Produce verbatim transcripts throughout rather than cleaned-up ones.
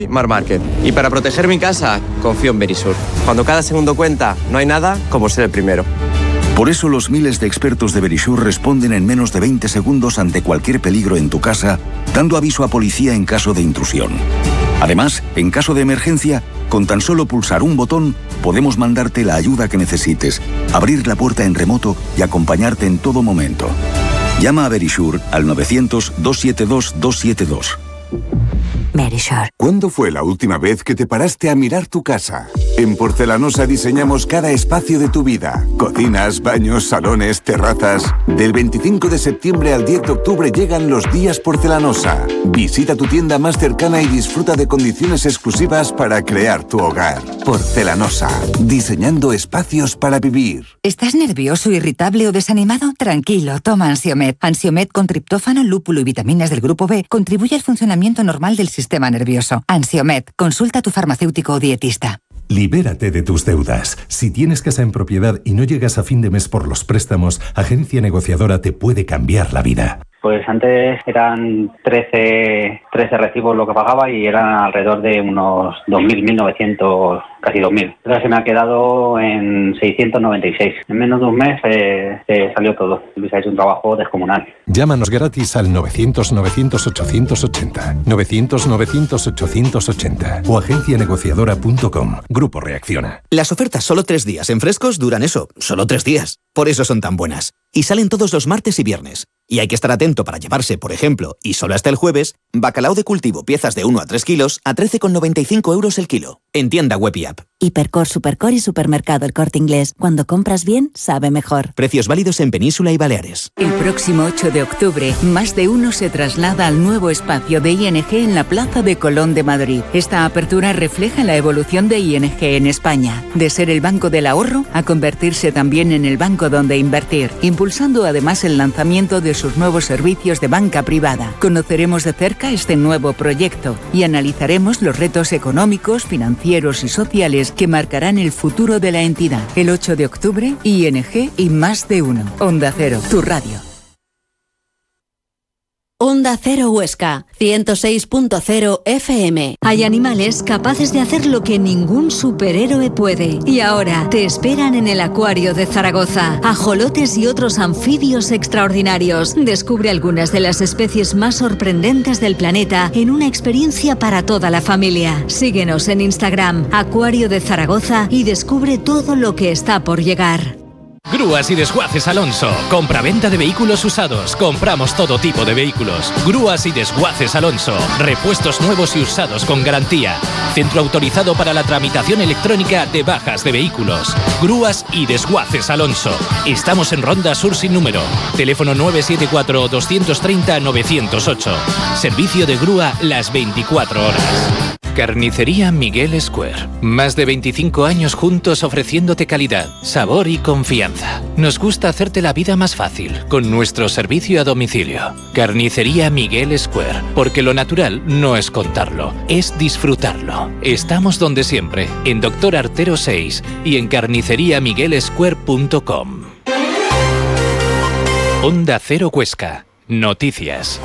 Mar Market. Y para proteger mi casa, confío en Verisur. Cuando cada segundo cuenta, no hay nada como ser el primero. Por eso los miles de expertos de Verisur responden en menos de veinte segundos ante cualquier peligro en tu casa, dando aviso a policía en caso de intrusión. Además, en caso de emergencia, con tan solo pulsar un botón, podemos mandarte la ayuda que necesites, abrir la puerta en remoto y acompañarte en todo momento. Llama a Verisur al novecientos, doscientos setenta y dos, doscientos setenta y dos. Verisur. ¿Cuándo fue la última vez que te paraste a mirar tu casa? En Porcelanosa diseñamos cada espacio de tu vida. Cocinas, baños, salones, terrazas. Del veinticinco de septiembre al diez de octubre llegan los días Porcelanosa. Visita tu tienda más cercana y disfruta de condiciones exclusivas para crear tu hogar. Porcelanosa. Diseñando espacios para vivir. ¿Estás nervioso, irritable o desanimado? Tranquilo, toma Ansiomed. Ansiomed con triptófano, lúpulo y vitaminas del grupo B contribuye al funcionamiento normal del sistema nervioso. Ansiomed. Consulta a tu farmacéutico o dietista. Libérate de tus deudas. Si tienes casa en propiedad y no llegas a fin de mes por los préstamos, Agencia Negociadora te puede cambiar la vida. Pues antes eran trece, trece recibos lo que pagaba y eran alrededor de unos dos mil, mil novecientos, casi dos mil. Ahora se me ha quedado en seiscientos noventa y seis. En menos de un mes eh, eh, salió todo. Luis ha hecho un trabajo descomunal. Llámanos gratis al novecientos, novecientos, ochocientos ochenta. novecientos, novecientos, ochocientos ochenta. O agencia negociadora punto com. Grupo Reacciona. Las ofertas solo tres días en Frescos duran eso, solo tres días. Por eso son tan buenas. Y salen todos los martes y viernes. Y hay que estar atento para llevarse, por ejemplo, y solo hasta el jueves, bacalao de cultivo piezas de uno a tres kilos a trece con noventa y cinco euros el kilo. En tienda web y app. Hipercor, Supercor y Supermercado El Corte Inglés. Cuando compras bien, sabe mejor. Precios válidos en Península y Baleares. El próximo ocho de octubre, más de uno se traslada al nuevo espacio de I N G en la Plaza de Colón de Madrid. Esta apertura refleja la evolución de I N G en España, de ser el banco del ahorro a convertirse también en el banco donde invertir, impulsando además el lanzamiento de sus nuevos servicios de banca privada. Conoceremos de cerca este nuevo proyecto y analizaremos los retos económicos, financieros y sociales que marcarán el futuro de la entidad. El ocho de octubre, I N G y más de uno. Onda Cero, tu radio. Onda Cero Huesca, ciento seis punto cero F M. Hay animales capaces de hacer lo que ningún superhéroe puede. Y ahora te esperan en el Acuario de Zaragoza. Ajolotes y otros anfibios extraordinarios. Descubre algunas de las especies más sorprendentes del planeta en una experiencia para toda la familia. Síguenos en Instagram, Acuario de Zaragoza, y descubre todo lo que está por llegar. Grúas y Desguaces Alonso. Compra-venta de vehículos usados. Compramos todo tipo de vehículos. Grúas y Desguaces Alonso. Repuestos nuevos y usados con garantía. Centro autorizado para la tramitación electrónica de bajas de vehículos. Grúas y Desguaces Alonso. Estamos en Ronda Sur sin número. Teléfono nueve siete cuatro, dos tres cero, nueve cero ocho. Servicio de grúa las veinticuatro horas. Carnicería Miguel Square. Más de veinticinco años juntos ofreciéndote calidad, sabor y confianza. Nos gusta hacerte la vida más fácil con nuestro servicio a domicilio. Carnicería Miguel Square. Porque lo natural no es contarlo, es disfrutarlo. Estamos donde siempre, en Doctor Artero seis y en carnicería miguel square punto com. Onda Cero Huesca. Noticias.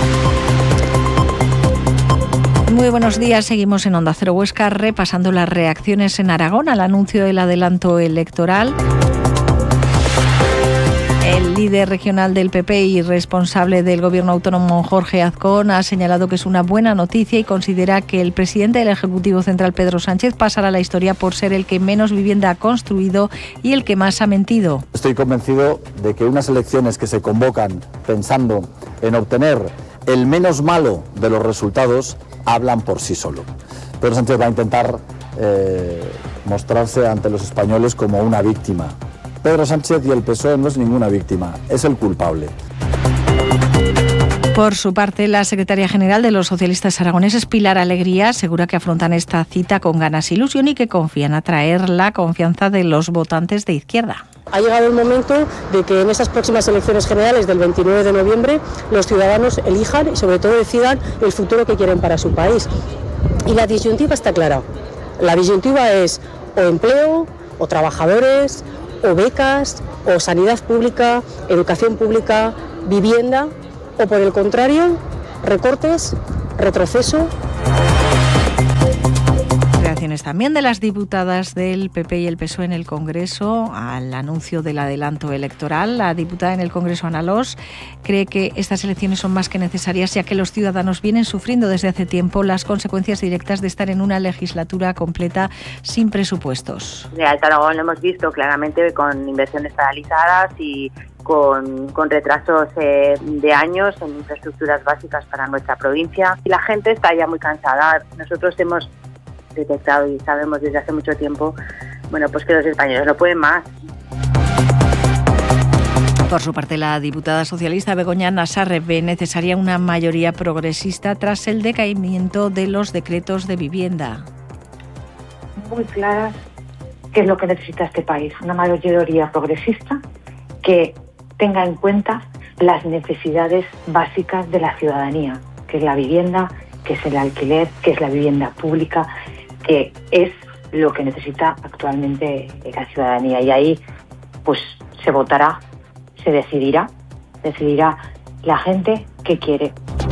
Muy buenos días, seguimos en Onda Cero Huesca repasando las reacciones en Aragón al anuncio del adelanto electoral. El líder regional del P P y responsable del gobierno autónomo, Jorge Azcón, ha señalado que es una buena noticia y considera que el presidente del Ejecutivo Central, Pedro Sánchez, pasará a la historia por ser el que menos vivienda ha construido y el que más ha mentido. Estoy convencido de que unas elecciones que se convocan pensando en obtener el menos malo de los resultados hablan por sí solo. Pedro Sánchez va a intentar eh, mostrarse ante los españoles como una víctima. Pedro Sánchez y el P S O E no es ninguna víctima, es el culpable. Por su parte, la secretaria general de los socialistas aragoneses, Pilar Alegría, asegura que afrontan esta cita con ganas e ilusión y que confían atraer la confianza de los votantes de izquierda. Ha llegado el momento de que en esas próximas elecciones generales del veintinueve de noviembre los ciudadanos elijan y sobre todo decidan el futuro que quieren para su país. Y la disyuntiva está clara. La disyuntiva es o empleo, o trabajadores, o becas, o sanidad pública, educación pública, vivienda, o por el contrario, recortes, retroceso. también de las diputadas del P P y el P S O E en el Congreso al anuncio del adelanto electoral. La diputada en el Congreso, Ana Alòs, cree que estas elecciones son más que necesarias, ya que los ciudadanos vienen sufriendo desde hace tiempo las consecuencias directas de estar en una legislatura completa sin presupuestos. En Alto Aragón lo hemos visto claramente con inversiones paralizadas y Con, con retrasos eh, de años en infraestructuras básicas para nuestra provincia. Y la gente está ya muy cansada. Nosotros hemos detectado y sabemos desde hace mucho tiempo, bueno, pues que los españoles no pueden más. Por su parte, la diputada socialista Begoña Nassarre ve necesaria una mayoría progresista tras el decaimiento de los decretos de vivienda. Muy claras qué es lo que necesita este país, una mayoría progresista que tenga en cuenta las necesidades básicas de la ciudadanía, que es la vivienda, que es el alquiler, que es la vivienda pública, que es lo que necesita actualmente la ciudadanía. Y ahí pues se votará, se decidirá, decidirá la gente qué quiere.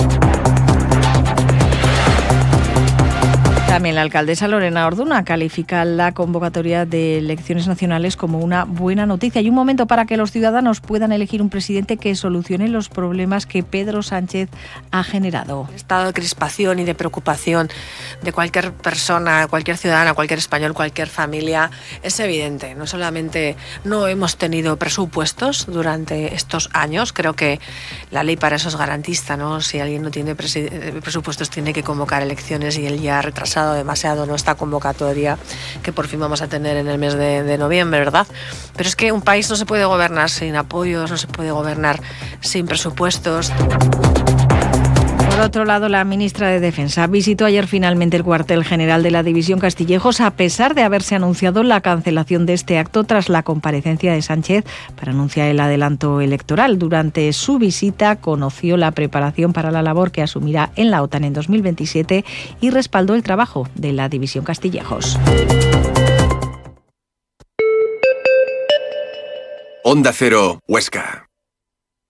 También la alcaldesa Lorena Orduna califica la convocatoria de elecciones nacionales como una buena noticia y un momento para que los ciudadanos puedan elegir un presidente que solucione los problemas que Pedro Sánchez ha generado. El estado de crispación y de preocupación de cualquier persona, cualquier ciudadana, cualquier español, cualquier familia es evidente. No solamente no hemos tenido presupuestos durante estos años, creo que la ley para eso es garantista, ¿no? Si alguien no tiene presupuestos tiene que convocar elecciones y él ya ha retrasado demasiado no esta convocatoria que por fin vamos a tener en el mes de, de noviembre, ¿verdad? Pero es que un país no se puede gobernar sin apoyos, no se puede gobernar sin presupuestos. Por otro lado, la ministra de Defensa visitó ayer finalmente el cuartel general de la División Castillejos, a pesar de haberse anunciado la cancelación de este acto tras la comparecencia de Sánchez para anunciar el adelanto electoral. Durante su visita conoció la preparación para la labor que asumirá en la OTAN en dos mil veintisiete y respaldó el trabajo de la División Castillejos. Onda Cero, Huesca.